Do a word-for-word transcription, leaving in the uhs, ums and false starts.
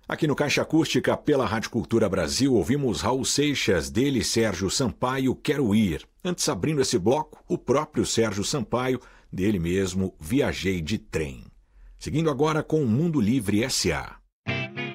Aqui no Caixa Acústica, pela Rádio Cultura Brasil, ouvimos Raul Seixas, dele Sérgio Sampaio, Quero Ir. Antes, abrindo esse bloco, o próprio Sérgio Sampaio, dele mesmo, Viajei de Trem. Seguindo agora com o Mundo Livre S A